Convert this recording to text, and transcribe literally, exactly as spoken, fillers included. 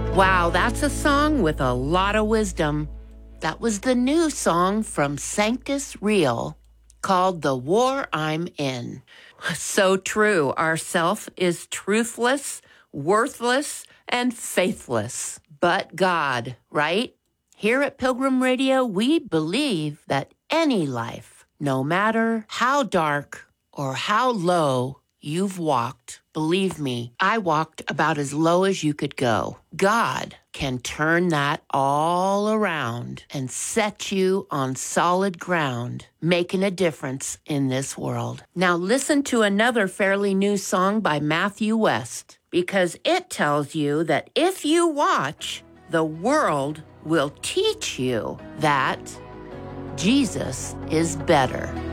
Wow, that's a song with a lot of wisdom. That was the new song from Sanctus Real called The War I'm In. So true. Our self is truthless, worthless, and faithless. But God, right? Here at Pilgrim Radio, we believe that any life, no matter how dark or how low you've walked, believe me, I walked about as low as you could go. God can turn that all around and set you on solid ground, making a difference in this world. Now listen to another fairly new song by Matthew West, because it tells you that if you watch, the world will teach you that Jesus is better.